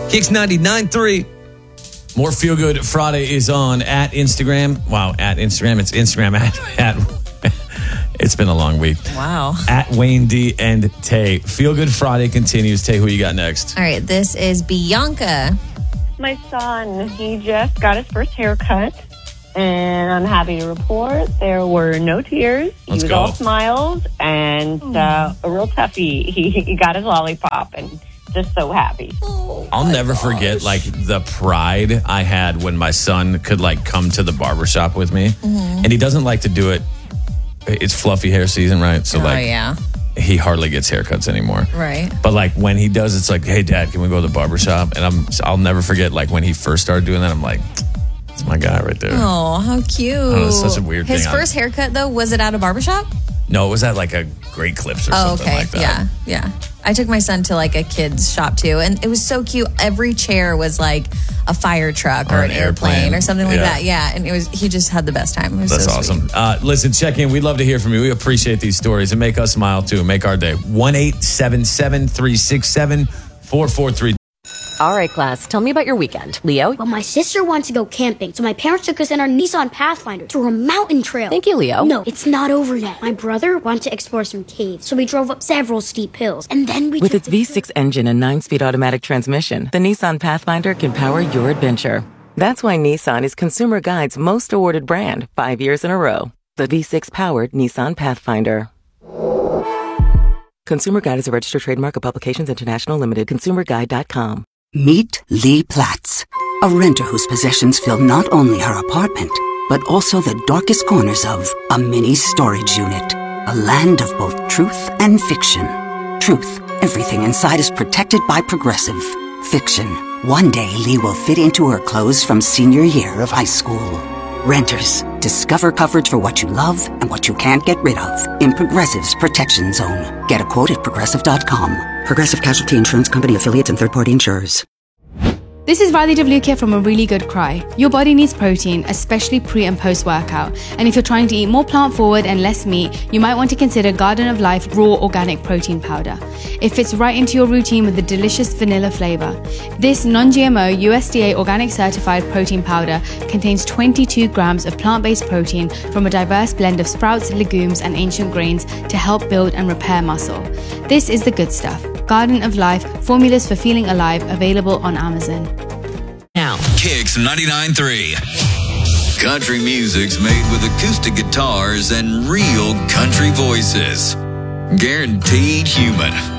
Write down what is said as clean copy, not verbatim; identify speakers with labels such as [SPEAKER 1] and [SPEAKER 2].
[SPEAKER 1] Kicks 99.3. More Feel Good Friday is on at Instagram. Wow, at Instagram. It's Instagram at it's been a long week.
[SPEAKER 2] Wow.
[SPEAKER 1] At Wayne D and Tay. Feel Good Friday continues. Tay, who you got next?
[SPEAKER 2] All right, this is Bianca.
[SPEAKER 3] My son, he just got his first haircut, and I'm happy to report there were no tears. He was all smiles and a real toughie. He got his lollipop and just so happy.
[SPEAKER 1] I'll never forget like the pride I had when my son could like come to the barbershop with me. And he doesn't like to do it. It's fluffy hair season, right? So
[SPEAKER 2] yeah.
[SPEAKER 1] He hardly gets haircuts anymore.
[SPEAKER 2] Right.
[SPEAKER 1] But like when he does, it's like, hey Dad, can we go to the barbershop? And I'll never forget like when he first started doing that, I'm like, it's my guy right there.
[SPEAKER 2] Oh, how cute.
[SPEAKER 1] It's such a weird thing.
[SPEAKER 2] His first haircut though, was it at a barbershop?
[SPEAKER 1] No, it was at like a Great Clips or something like that.
[SPEAKER 2] Yeah. I took my son to like a kid's shop too, and it was so cute. Every chair was like a fire truck or an airplane or something like that. Yeah, and he just had the best time. It was
[SPEAKER 1] That's
[SPEAKER 2] so
[SPEAKER 1] awesome.
[SPEAKER 2] Sweet.
[SPEAKER 1] Listen, check in. We'd love to hear from you. We appreciate these stories and make us smile too. Make our day. 1-877-367-4432.
[SPEAKER 4] All right, class, tell me about your weekend. Leo?
[SPEAKER 5] Well, my sister wants to go camping, so my parents took us in our Nissan Pathfinder through a mountain trail.
[SPEAKER 4] Thank you, Leo.
[SPEAKER 5] No, it's not over yet. My brother wanted to explore some caves, so we drove up several steep hills, and then we
[SPEAKER 6] With its V6 engine and 9-speed automatic transmission, the Nissan Pathfinder can power your adventure. That's why Nissan is Consumer Guide's most awarded brand 5 years in a row. The V6-powered Nissan Pathfinder. Consumer Guide is a registered trademark of Publications International Limited. ConsumerGuide.com.
[SPEAKER 7] Meet Lee Platts, a renter whose possessions fill not only her apartment, but also the darkest corners of a mini storage unit. A land of both truth and fiction. Truth, everything inside is protected by Progressive. Fiction, one day Lee will fit into her clothes from senior year of high school. Renters, discover coverage for what you love and what you can't get rid of in Progressive's Protection Zone. Get a quote at Progressive.com. Progressive Casualty Insurance Company, affiliates, and third-party insurers.
[SPEAKER 8] This is Radhi Devlukia from A Really Good Cry. Your body needs protein, especially pre and post-workout. And if you're trying to eat more plant-forward and less meat, you might want to consider Garden of Life Raw Organic Protein Powder. It fits right into your routine with a delicious vanilla flavor. This non-GMO, USDA organic certified protein powder contains 22 grams of plant-based protein from a diverse blend of sprouts, legumes, and ancient grains to help build and repair muscle. This is the good stuff. Garden of Life, formulas for feeling alive, available on Amazon.
[SPEAKER 4] Now,
[SPEAKER 9] Kicks 99.3. Country music's made with acoustic guitars and real country voices. Guaranteed human.